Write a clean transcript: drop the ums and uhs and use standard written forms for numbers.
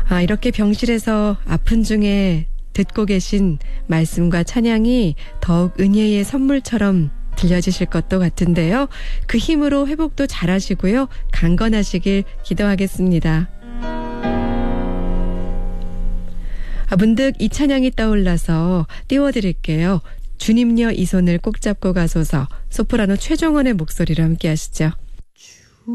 이렇게 병실에서 아픈 중에 듣고 계신 말씀과 찬양이 더욱 은혜의 선물처럼 들려지실 것도 같은데요. 그 힘으로 회복도 잘하시고요. 강건하시길 기도하겠습니다. 문득 이 찬양이 떠올라서 띄워드릴게요. 주님여 이 손을 꼭 잡고 가소서. 소프라노 최종원의 목소리로 함께 하시죠.